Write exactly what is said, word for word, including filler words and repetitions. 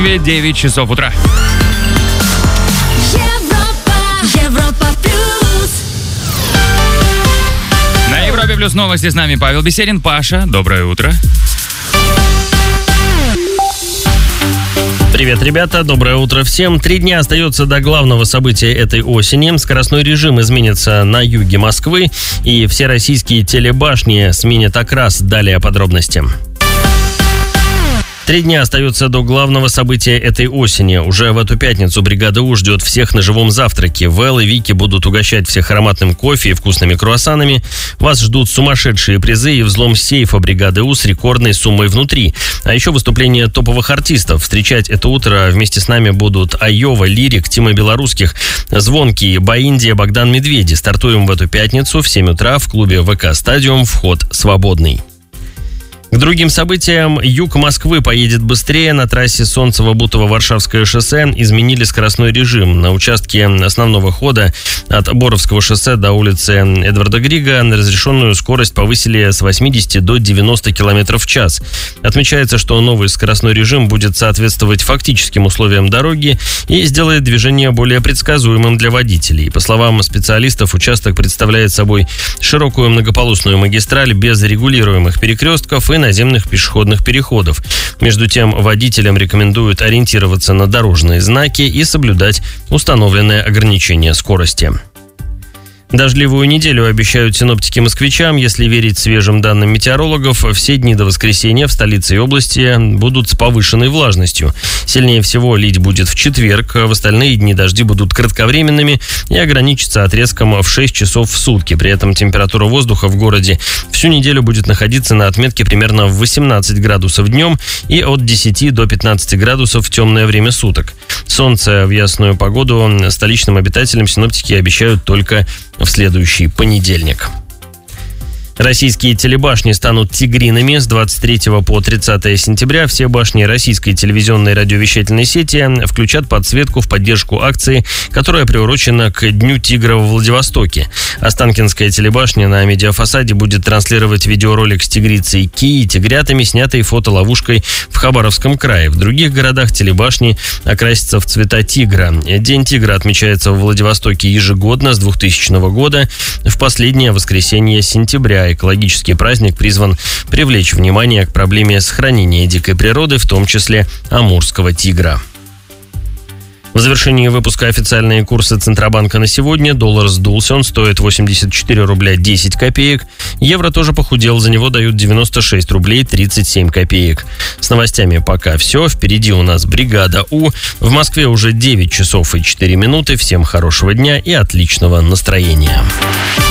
Москве девять часов утра. На Европе плюс новости с нами Павел Беседин. Паша, доброе утро. Привет, ребята, доброе утро всем. Три дня остается до главного события этой осени. Скоростной режим изменится на юге Москвы, и все российские телебашни сменят окрас. Далее подробности. Три дня остается до главного события этой осени. Уже в эту пятницу бригада У ждет всех на живом завтраке. Вэл и Вики будут угощать всех ароматным кофе и вкусными круассанами. Вас ждут сумасшедшие призы и взлом сейфа бригады У с рекордной суммой внутри. А еще выступление топовых артистов. Встречать это утро вместе с нами будут Айова, Лирик, Тима Белорусских, Звонкий, Баиндия, Богдан Медведи. Стартуем в эту пятницу в семь утра в клубе ВК Стадиум. Вход свободный. К другим событиям. Юг Москвы поедет быстрее. На трассе Солнцево-Бутово-Варшавское шоссе изменили скоростной режим. На участке основного хода от Боровского шоссе до улицы Эдварда Грига разрешенную скорость повысили с восьмидесяти до девяноста километров в час. Отмечается, что новый скоростной режим будет соответствовать фактическим условиям дороги и сделает движение более предсказуемым для водителей. По словам специалистов, участок представляет собой широкую многополосную магистраль без регулируемых перекрестков и наземных пешеходных переходов. Между тем, водителям рекомендуют ориентироваться на дорожные знаки и соблюдать установленное ограничение скорости. Дождливую неделю обещают синоптики москвичам. Если верить свежим данным метеорологов, все дни до воскресенья в столице и области будут с повышенной влажностью. Сильнее всего лить будет в четверг. В остальные дни дожди будут кратковременными и ограничатся отрезком в шесть часов в сутки. При этом температура воздуха в городе всю неделю будет находиться на отметке примерно в восемнадцать градусов днем и от десяти до пятнадцати градусов в темное время суток. Солнце в ясную погоду столичным обитателям синоптики обещают только в следующий понедельник. Российские телебашни станут тигринами. С двадцать третьего по тридцатое сентября все башни российской телевизионной и радиовещательной сети включат подсветку в поддержку акции, которая приурочена к Дню тигра во Владивостоке. Останкинская телебашня на медиафасаде будет транслировать видеоролик с тигрицей Ки и тигрятами, снятой фотоловушкой в Хабаровском крае. В других городах телебашни окрасятся в цвета тигра. День тигра отмечается в Владивостоке ежегодно с двухтысячного года в последнее воскресенье сентября. Экологический праздник призван привлечь внимание к проблеме сохранения дикой природы, в том числе амурского тигра. В завершении выпуска официальные курсы Центробанка на сегодня. Доллар сдулся, он стоит восемьдесят четыре рубля десять копеек. Евро тоже похудел, за него дают девяносто шесть рублей тридцать семь копеек. С новостями пока все. Впереди у нас бригада У. В Москве уже девять часов и четыре минуты. Всем хорошего дня и отличного настроения.